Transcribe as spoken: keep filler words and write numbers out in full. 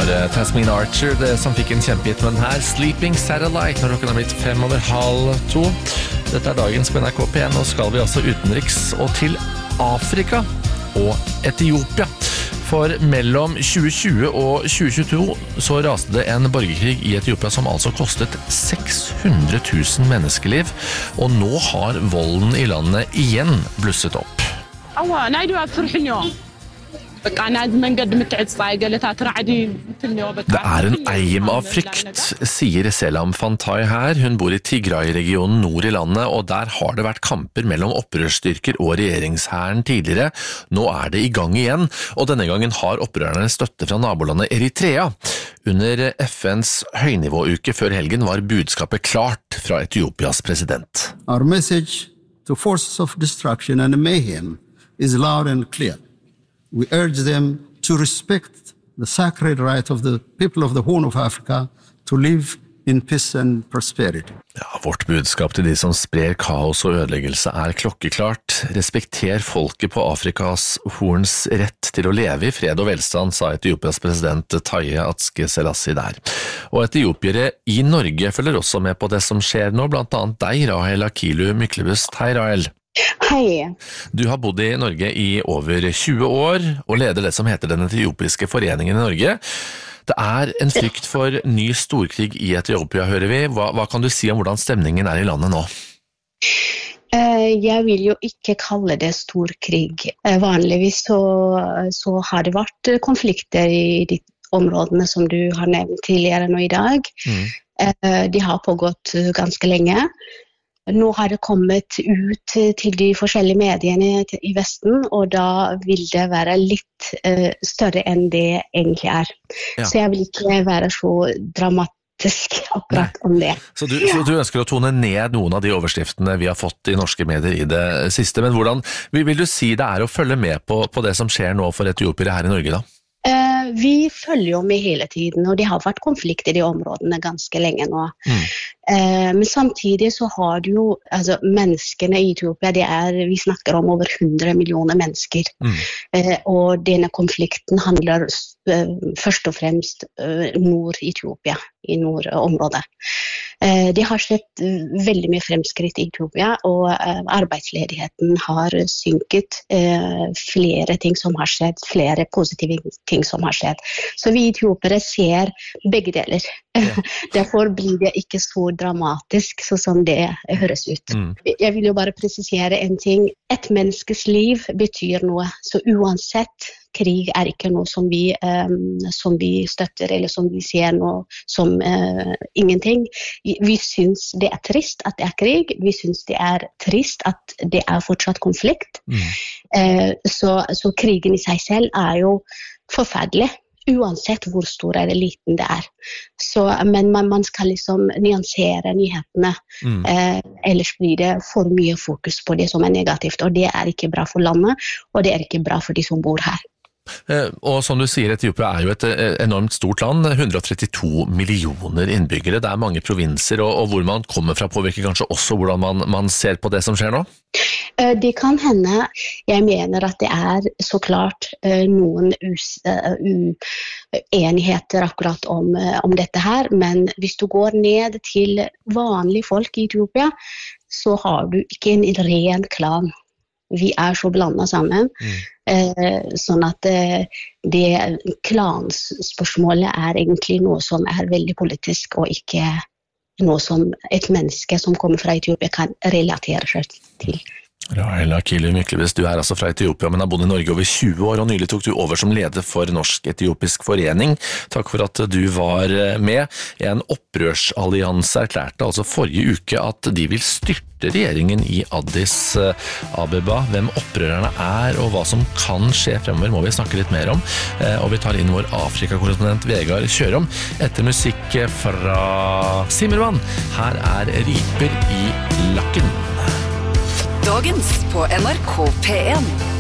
var Tasmin Archer det som fikk en kjempehit med den her Sleeping Satellite når klokken har blitt fem over halv to. Dette er dagens på N R K P en, og skal vi altså utenriks og til Afrika og Etiopia. For mellom tjue tjue og tjue tjueto så raste det en borgerkrig i Etiopia som altså kostet seks hundre tusen menneskeliv, og nå har volden i landet igjen blusset opp. Det er en eim av frykt, sier Selam Fantai her. Hun bor i Tigray-regionen nord i landet, og der har det vært kamper mellom opprørsstyrker og regjeringshæren tidligere. Nå er det i gang igjen, og denne gangen har opprørerne støtte fra nabolandet Eritrea. Under F N's høynivåuke før helgen var budskapet klart fra Etiopias president. Our message to forces of destruction and mayhem is loud and clear. We urge them to respect the sacred right of the people of the Horn of Africa to live in peace and prosperity. Ja, vårt budskap til de som sprer kaos og ødeleggelse er klokkeklart. Respekter folket på Afrikas Horns rett til å leve i fred og velstand, sa Etiopias president Taye Atske Selassie der. Og etiopiere i Norge følger også med på det som skjer nå, blant annet deg, Rahel Akilu Myklebust. Hei, Rahel. Hei. Du har bodd i Norge i over tjue år og leder det som heter den etiopiske foreningen i Norge. Det er en frykt for ny storkrig i Etiopia, hører vi. Hva, hva kan du si om hvordan stemningen er i landet nå? Jeg vil jo ikke kalle det storkrig. Vanligvis så, så har det vært konflikter i de områdene som du har nevnt tidligere nå i dag. Mm. De har pågått ganske lenge. Nå har det kommet ut til de forskjellige mediene i Vesten, og da vil det være litt uh, større enn det egentlig er. Ja. Så jeg vil ikke være så dramatisk akkurat Nei. Om det. Så du, så du ønsker å tone ned noen av de overskriftene vi har fått i norske medier i det siste, men hvordan vil, vil du si det er å følge med på, på det som skjer nå for etiopiere her i Norge da? Uh, vi følger jo med hele tiden, og det har vært konflikter i de områdene ganske lenge nå. Mm. Uh, men samtidig så har du jo, altså menneskene i Etiopia, det er, vi snakker om over hundre millioner mennesker. Mm. Uh, og denne konflikten handler uh, først og fremst uh, nord-Etiopia, i nordområdet. Uh, det har skjedd uh, veldig mye fremskritt i Etiopia, og uh, arbeidsledigheten har synket. Uh, flere ting som har skjedd, flere positive ting som har skjedd. Så vi etiopiere ser begge deler. Ja. Derfor blir det ikke så dramatisk så som det høres ut. Mm. Jeg vil jo bare presisere en ting. Et menneskes liv betyr noe, så uansett krig er ikke noe som vi, um, som vi støtter, eller som vi ser noe som uh, ingenting. Vi synes det er trist at det er krig, vi synes det er trist at det er fortsatt konflikt. Mm. Uh, så, så krigen i seg selv er jo forferdelig, uansett hvor stor eller liten det er. Så, men man, man skal liksom nyansere nyhetene, mm. eh, ellers blir det for mye fokus på det som er negativt, og det er ikke bra for landet, og det er ikke bra for de som bor her. Eh, og som du sier, Etiopia er jo et eh, enormt stort land, hundre og trettito millioner innbyggere, det er mange provinser, og, og hvor man kommer fra påvirker kanskje også hvordan man, man ser på det som skjer nå? Eh, det kan hende, jeg mener at det er så klart eh, noen us, uh, uenigheter akkurat om, uh, om dette her, men hvis du går ned til vanlige folk i Etiopia, så har du ikke en ren klan. Vi er så blandet sammen, mm. eh, sånn at eh, det klansspørsmålet er egentlig noe som er veldig politisk, og ikke noe som et menneske som kommer fra Etiopia kan relatere seg til. Rahel Akilu Myklebust, du er altså fra Etiopia, men har bodd i Norge over tjue år, og nylig tok du over som leder for Norsk Etiopisk Forening. Takk for at du var med. En opprørsallianse erklærte altså forrige uke at de vil styrte regjeringen i Addis Abeba. Hvem opprørerne er, og hva som kan skje fremover, må vi snakke litt mer om. Og vi tar inn vår Afrika-korrespondent Vegard Kjørom etter musikk fra Simmervann. Her er Riper i lakken. Dagens på N R K P en.